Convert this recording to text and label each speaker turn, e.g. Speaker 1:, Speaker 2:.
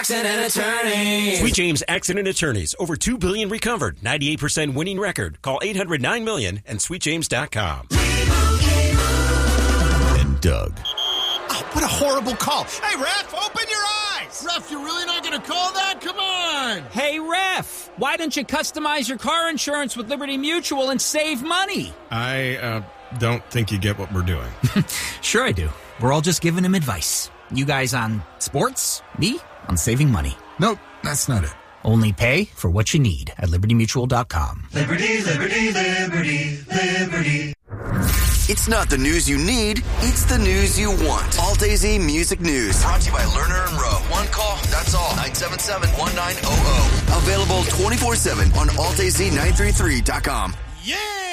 Speaker 1: Accident Attorneys.
Speaker 2: Sweet James Accident Attorneys. Over $2 billion recovered. 98% winning record. Call 800-9-MILLION and sweetjames.com.
Speaker 3: And Doug.
Speaker 4: Oh, what a horrible call. Hey, Ref, open your eyes.
Speaker 5: Ref, you're really not going to call that? Come on.
Speaker 6: Hey, Ref, why don't you customize your car insurance with Liberty Mutual and save money?
Speaker 5: I don't think you get what we're doing.
Speaker 6: Sure I do. We're all just giving him advice. You guys on sports, me on saving money.
Speaker 4: Nope, that's not it.
Speaker 6: Only pay for what you need at libertymutual.com.
Speaker 1: Liberty, liberty, liberty, liberty.
Speaker 7: It's not the news you need, it's the news you want. Alt AZ Music News. Brought to you by Lerner and Rowe. One call, that's all. 977-1900. Available 24/7 on altaz933.com.
Speaker 4: Yeah!